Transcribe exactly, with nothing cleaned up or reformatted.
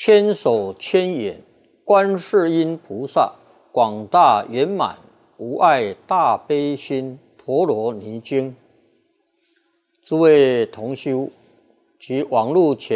千手千眼，观世音菩萨，广大圆满无碍大悲心陀罗尼经。诸位同修及网络前